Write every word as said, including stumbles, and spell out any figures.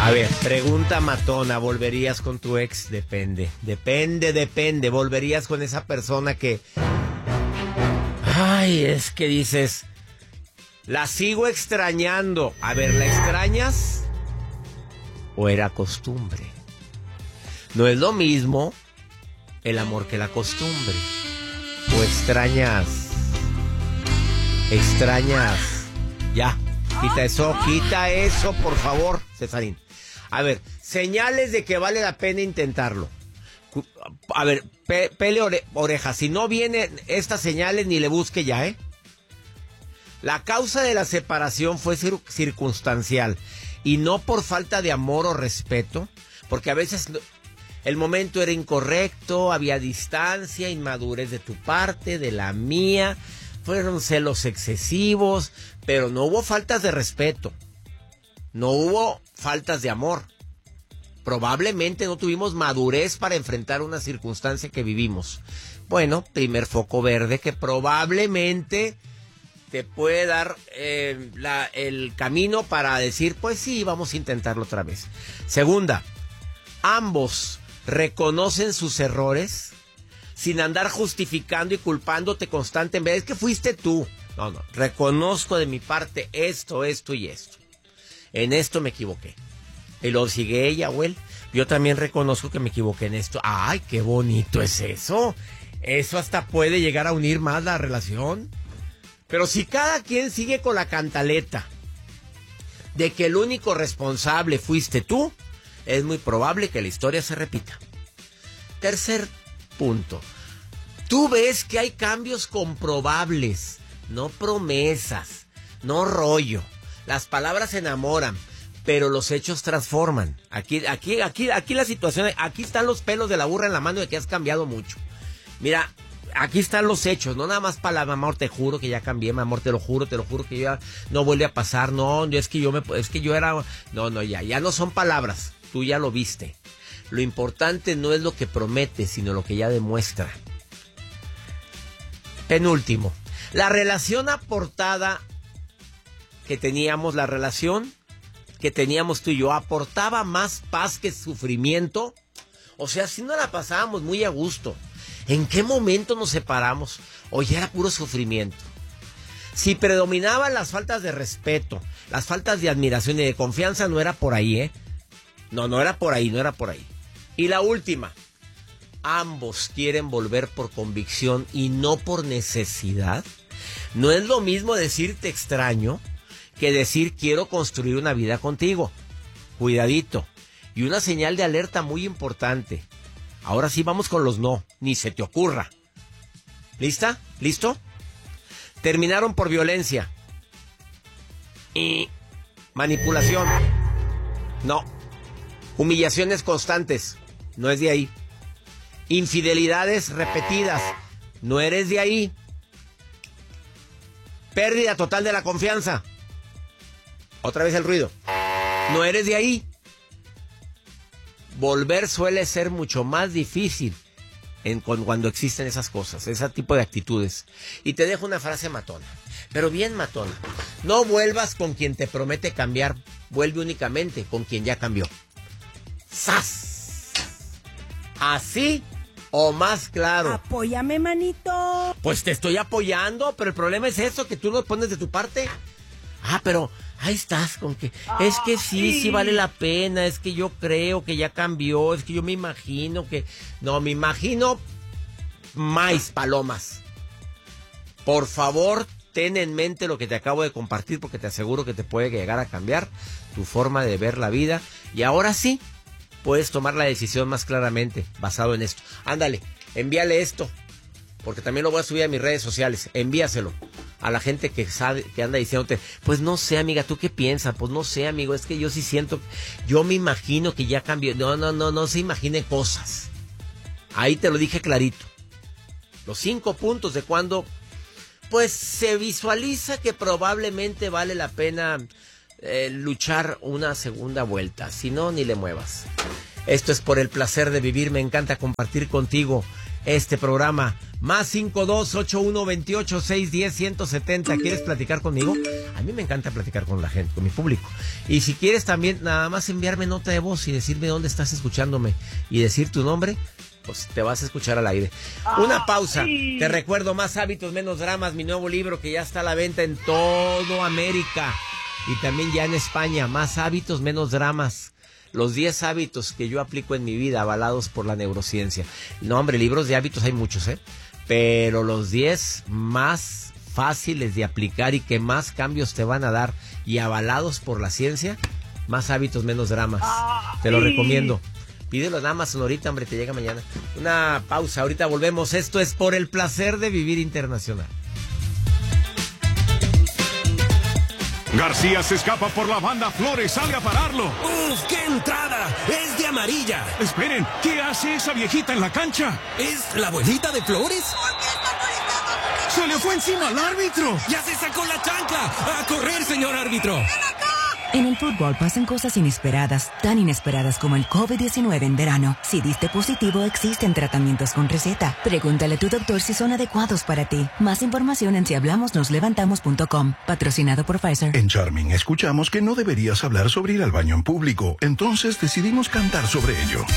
A ver, pregunta matona, ¿volverías con tu ex? Depende, depende, depende. ¿Volverías con esa persona que... Ay, es que dices, la sigo extrañando. A ver, ¿la extrañas? ¿O era costumbre? No es lo mismo el amor que la costumbre. ¿O extrañas? Extrañas. Ya, quita eso, quita eso, por favor, Cesarín. A ver, señales de que vale la pena intentarlo. A ver, pe, pele ore, oreja. Si no vienen estas señales, ni le busque ya, ¿eh? La causa de la separación fue cir- circunstancial y no por falta de amor o respeto, porque a veces el momento era incorrecto, había distancia, inmadurez de tu parte, de la mía, fueron celos excesivos, pero no hubo faltas de respeto, no hubo faltas de amor. Probablemente no tuvimos madurez para enfrentar una circunstancia que vivimos. Bueno, primer foco verde que probablemente te puede dar eh, la, el camino para decir, pues sí, vamos a intentarlo otra vez. Segunda, ambos reconocen sus errores sin andar justificando y culpándote constantemente. Es que fuiste tú. No, no, reconozco de mi parte esto, esto y esto. En esto me equivoqué. Y luego sigue ella o él. Yo también reconozco que me equivoqué en esto. ¡Ay, qué bonito es eso! Eso hasta puede llegar a unir más la relación. Pero si cada quien sigue con la cantaleta de que el único responsable fuiste tú, es muy probable que la historia se repita. Tercer punto. Tú ves que hay cambios comprobables, no promesas, no rollo. Las palabras enamoran, pero los hechos transforman. Aquí, aquí, aquí, aquí la situación, aquí están los pelos de la burra en la mano de que has cambiado mucho. Mira, aquí están los hechos, no nada más palabras, amor, te juro que ya cambié, mi amor, te lo juro, te lo juro que ya no vuelve a pasar, no, es que yo me, es que yo era, no, no, ya, ya no son palabras, tú ya lo viste. Lo importante no es lo que promete, sino lo que ya demuestra. Penúltimo, la relación aportada que teníamos, la relación que teníamos tú y yo, ¿aportaba más paz que sufrimiento? O sea, si no la pasábamos muy a gusto. ¿En qué momento nos separamos? O ya era puro sufrimiento. Si predominaban las faltas de respeto, las faltas de admiración y de confianza, no era por ahí, ¿eh? No, no era por ahí, no era por ahí. Y la última, ambos quieren volver por convicción y no por necesidad. No es lo mismo decir te extraño que decir quiero construir una vida contigo. Cuidadito. Y una señal de alerta muy importante. Ahora sí vamos con los no, ni se te ocurra. ¿Lista? ¿Listo? Terminaron por violencia. Y manipulación. No. Humillaciones constantes. No es de ahí. Infidelidades repetidas. No eres de ahí. Pérdida total de la confianza. Otra vez el ruido. No eres de ahí. Volver suele ser mucho más difícil en, cuando existen esas cosas, ese tipo de actitudes. Y te dejo una frase matona, pero bien matona. No vuelvas con quien te promete cambiar, vuelve únicamente con quien ya cambió. ¡Sas! Así o más claro. Apóyame, manito. Pues te estoy apoyando, pero el problema es eso, que tú lo pones de tu parte. Ah, pero ahí estás con que es que sí, sí vale la pena, es que yo creo que ya cambió, es que yo me imagino que... No, me imagino más palomas. Por favor, ten en mente lo que te acabo de compartir porque te aseguro que te puede llegar a cambiar tu forma de ver la vida. Y ahora sí, puedes tomar la decisión más claramente basado en esto. Ándale, envíale esto, porque también lo voy a subir a mis redes sociales. Envíaselo a la gente que sabe, que anda diciéndote, pues no sé, amiga, ¿tú qué piensas? Pues no sé, amigo, es que yo sí siento, yo me imagino que ya cambió. No, no, no, no se imagine cosas. Ahí te lo dije clarito. Los cinco puntos de cuando, pues se visualiza que probablemente vale la pena eh, luchar una segunda vuelta. Si no, ni le muevas. Esto es por el placer de vivir. Me encanta compartir contigo este programa. Más cinco dos ocho uno veintiocho seiscientos diez ciento setenta. ¿Quieres platicar conmigo? A mí me encanta platicar con la gente, con mi público. Y si quieres también nada más enviarme nota de voz y decirme dónde estás escuchándome y decir tu nombre, pues te vas a escuchar al aire. Una pausa. Te recuerdo, Más hábitos, menos dramas, mi nuevo libro que ya está a la venta en todo América y también ya en España. Más hábitos, menos dramas. Los diez hábitos que yo aplico en mi vida, avalados por la neurociencia. No, hombre, libros de hábitos hay muchos, ¿eh? Pero los diez más fáciles de aplicar y que más cambios te van a dar y avalados por la ciencia, Más hábitos, menos dramas. Te lo recomiendo. Pídelo en Amazon ahorita, hombre, te llega mañana. Una pausa, ahorita volvemos. Esto es Por el Placer de Vivir Internacional. García se escapa por la banda, Flores sale a pararlo. ¡Uf, qué entrada! ¡Es de amarilla! Esperen, ¿qué hace esa viejita en la cancha? ¿Es la abuelita de Flores? ¡Se le fue encima al árbitro! ¡Ya se sacó la chancla! ¡A correr, señor árbitro! En el fútbol pasan cosas inesperadas, tan inesperadas como el COVID diecinueve en verano. Si diste positivo, existen tratamientos con receta. Pregúntale a tu doctor si son adecuados para ti. Más información en si hablamos nos levantamos punto com. Patrocinado por Pfizer. En Charming escuchamos que no deberías hablar sobre ir al baño en público. Entonces decidimos cantar sobre ello.